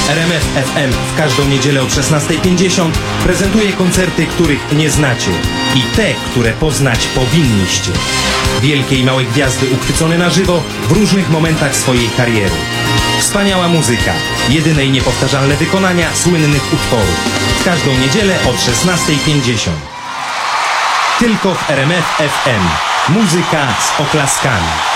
RMF FM w każdą niedzielę o 16:50 prezentuje koncerty, których nie znacie i te, które poznać powinniście. Wielkie i małe gwiazdy uchwycone na żywo w różnych momentach swojej kariery. Wspaniała muzyka, jedyne i niepowtarzalne wykonania słynnych utworów. W każdą niedzielę od 16:50. Tylko w RMF FM. Muzyka z oklaskami.